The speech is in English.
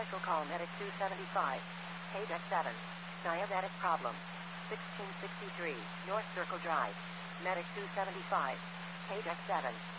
Medical call Medic 275. Deck 7. Diabetic problem. 1663, North Circle Drive. Medic 275. Deck 7.